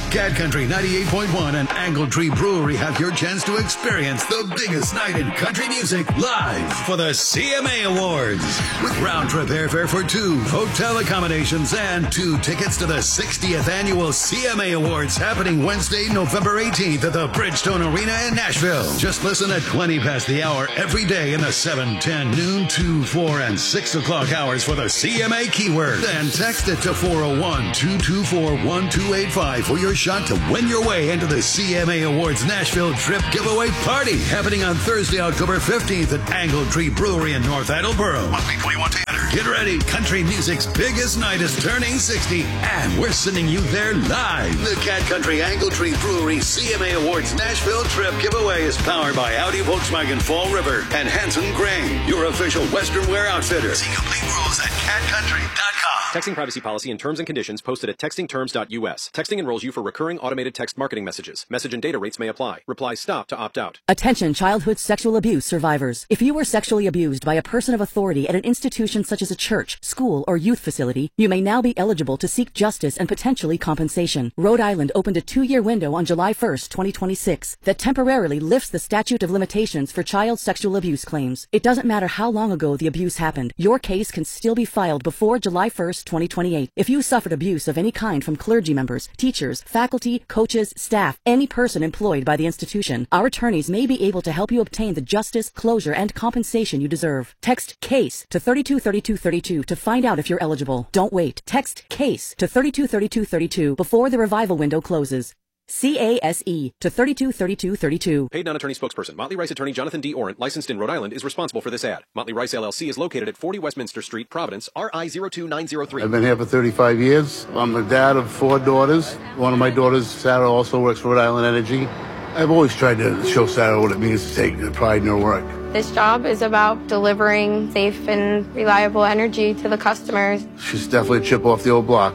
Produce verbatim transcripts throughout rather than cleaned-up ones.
Cat Country ninety-eight point one and Angle Tree Brewery have your chance to experience the biggest night in country music live for the C M A Awards. With round-trip airfare for two, hotel accommodations, and two tickets to the sixtieth Annual C M A Awards happening Wednesday, November eighteenth at the Bridgestone Arena in Nashville. Just listen at twenty past the hour every day in the seven, ten, noon, two, four, and six o'clock hours for the C M A keyword. Then text it to four oh one, two two four, one two eight five for your shot to win your way into the C M A Awards Nashville Trip Giveaway Party happening on Thursday, October fifteenth at Angle Tree Brewery in North Attleboro. Must be twenty-one to enter. Get ready. Country music's biggest night is turning sixty, and we're sending you there live. The Cat Country Angle Tree Brewery C M A Awards Nashville Trip Giveaway is powered by Audi, Volkswagen, Fall River, and Hanson Grain, your official Western wear outfitter. See complete rules at cat country dot com. Texting privacy policy and terms and conditions posted at texting terms dot U S. Texting enrolls you for recurring automated text marketing messages. Message and data rates may apply. Reply stop to opt out. Attention childhood sexual abuse survivors. If you were sexually abused by a person of authority at an institution such as a church, school, or youth facility, you may now be eligible to seek justice and potentially compensation. Rhode Island opened a two-year window on July first, twenty twenty-six that temporarily lifts the statute of limitations for child sexual abuse claims. It doesn't matter how long ago the abuse happened. Your case can still be filed before July first, twenty twenty-eight. If you suffered abuse of any kind from clergy members, teachers, faculty, coaches, staff, any person employed by the institution, our attorneys may be able to help you obtain the justice, closure, and compensation you deserve. Text CASE to thirty-two thirty-two thirty-two to find out if you're eligible. Don't wait. Text CASE to thirty-two thirty-two thirty-two before the revival window closes. C A S E to thirty-two thirty-two thirty-two. Paid non-attorney spokesperson. Motley Rice attorney Jonathan D. Orant, licensed in Rhode Island, is responsible for this ad. Motley Rice L L C is located at forty Westminster Street, Providence, R I zero two nine zero three. I've been here for thirty-five years. I'm the dad of four daughters. One of my daughters, Sarah, also works for Rhode Island Energy. I've always tried to show Sarah what it means to take pride in her work. This job is about delivering safe and reliable energy to the customers. She's definitely a chip off the old block.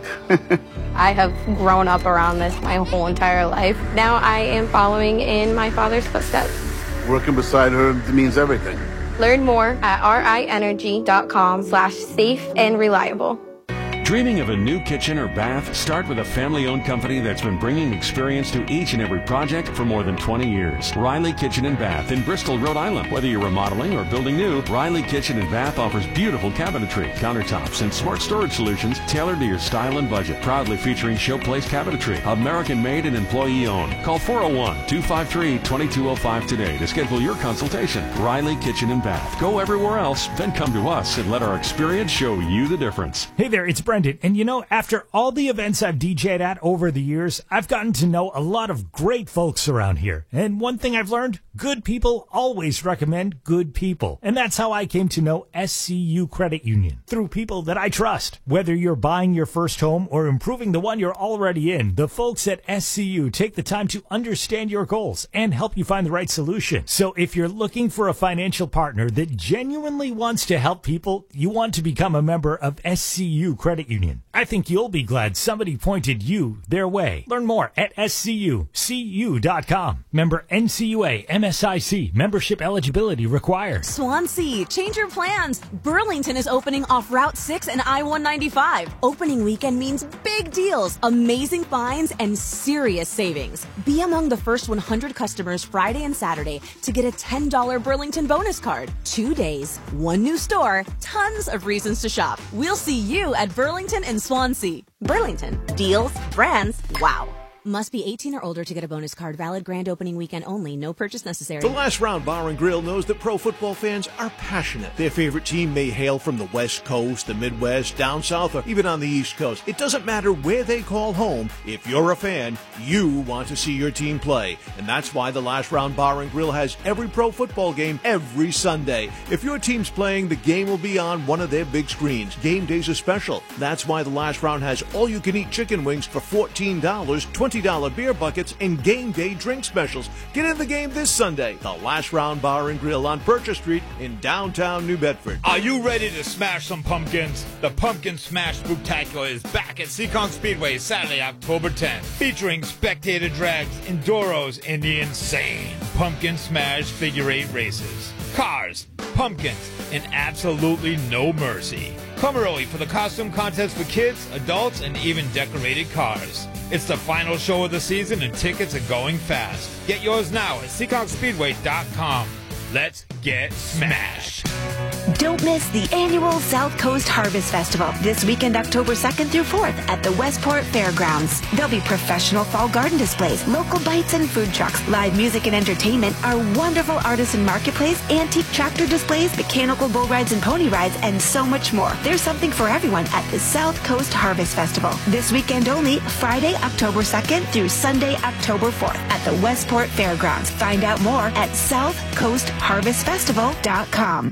I have grown up around this my whole entire life. Now I am following in my father's footsteps. Working beside her means everything. Learn more at rienergy.com slash safe and reliable. Dreaming of a new kitchen or bath? Start with a family-owned company that's been bringing experience to each and every project for more than twenty years. Riley Kitchen and Bath in Bristol, Rhode Island. Whether you're remodeling or building new, Riley Kitchen and Bath offers beautiful cabinetry, countertops, and smart storage solutions tailored to your style and budget. Proudly featuring Showplace Cabinetry, American-made and employee-owned. Call four oh one, two five three, two two oh five today to schedule your consultation. Riley Kitchen and Bath. Go everywhere else, then come to us and let our experience show you the difference. Hey there, it's Brendan. And you know, after all the events I've D J'd at over the years, I've gotten to know a lot of great folks around here. And one thing I've learned, good people always recommend good people. And that's how I came to know S C U Credit Union, through people that I trust. Whether you're buying your first home or improving the one you're already in, the folks at S C U take the time to understand your goals and help you find the right solution. So if you're looking for a financial partner that genuinely wants to help people, you want to become a member of S C U Credit Union. I think you'll be glad somebody pointed you their way. Learn more at S C U C U dot com. Member N C U A M S I C. Membership eligibility required. Swansea, change your plans. Burlington is opening off Route six and I one ninety-five. Opening weekend means big deals, amazing finds, and serious savings. Be among the first one hundred customers Friday and Saturday to get a ten dollars Burlington bonus card. Two days, one new store, tons of reasons to shop. We'll see you at Burlington and Swansea. Burlington. Deals, brands, wow. Must be eighteen or older to get a bonus card. Valid grand opening weekend only. No purchase necessary. The Last Round Bar and Grill knows that pro football fans are passionate. Their favorite team may hail from the West Coast, the Midwest, down south, or even on the East Coast. It doesn't matter where they call home. If you're a fan, you want to see your team play. And that's why the Last Round Bar and Grill has every pro football game every Sunday. If your team's playing, the game will be on one of their big screens. Game days are special. That's why the Last Round has all-you-can-eat chicken wings for fourteen dollars, twenty dollars beer buckets, and game day drink specials. Get in the game this Sunday. The Last Round Bar and Grill on Purchase Street in downtown New Bedford. Are you ready to smash some pumpkins? The Pumpkin Smash Spooktacular is back at Seekonk Speedway Saturday, October tenth, featuring spectator drags, enduros, and the insane Pumpkin Smash figure eight races. Cars, pumpkins, and absolutely no mercy. Come early for the costume contest for kids, adults, and even decorated cars. It's the final show of the season and tickets are going fast. Get yours now at seekonk speedway dot com. Let's get smashed. Don't miss the annual South Coast Harvest Festival this weekend, October second through fourth at the Westport Fairgrounds. There'll be professional fall garden displays, local bites and food trucks, live music and entertainment, our wonderful artisan marketplace, antique tractor displays, mechanical bull rides and pony rides, and so much more. There's something for everyone at the South Coast Harvest Festival. This weekend only, Friday, October second through Sunday, October fourth at the Westport Fairgrounds. Find out more at south coast harvest festival dot com.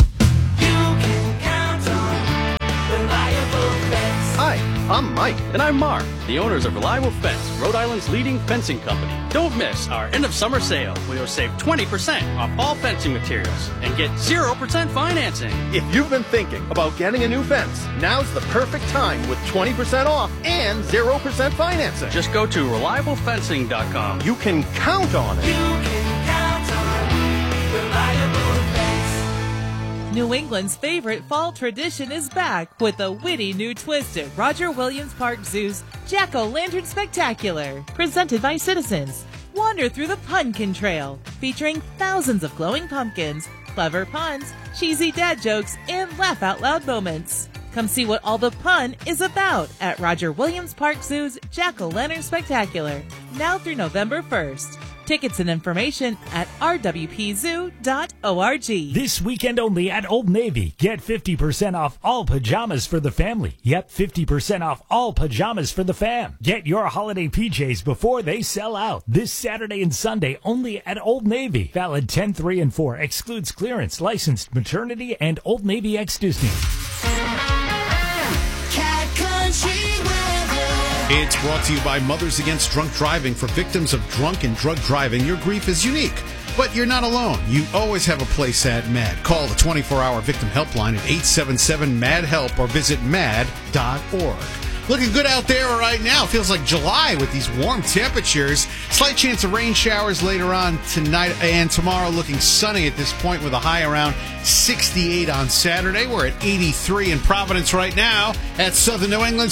Hi, I'm Mike. And I'm Mark, the owners of Reliable Fence, Rhode Island's leading fencing company. Don't miss our end of summer sale where you'll save twenty percent off all fencing materials and get zero percent financing. If you've been thinking about getting a new fence, now's the perfect time with twenty percent off and zero percent financing. Just go to reliable fencing dot com. You can count on it. You can count on Reliable Fence. New England's favorite fall tradition is back with a witty new twist at Roger Williams Park Zoo's Jack-O-Lantern Spectacular, presented by Citizens. Wander through the Pumpkin Trail, featuring thousands of glowing pumpkins, clever puns, cheesy dad jokes, and laugh-out-loud moments. Come see what all the pun is about at Roger Williams Park Zoo's Jack-O-Lantern Spectacular, now through November first. Tickets and information at r w p zoo dot org. This weekend only at Old Navy. Get fifty percent off all pajamas for the family. Yep, fifty percent off all pajamas for the fam. Get your holiday P Js before they sell out. This Saturday and Sunday only at Old Navy. Valid ten three and four. Excludes clearance. Licensed maternity and Old Navy ex Disney. Cat Country It's brought to you by Mothers Against Drunk Driving. For victims of drunk and drug driving, your grief is unique. But you're not alone. You always have a place at MAD. Call the twenty-four hour victim helpline at eight seven seven M A D HELP or visit mad dot org. Looking good out there right now. Feels like July with these warm temperatures. Slight chance of rain showers later on tonight and tomorrow. Looking sunny at this point with a high around sixty-eight on Saturday. We're at eighty-three in Providence right now at Southern New England's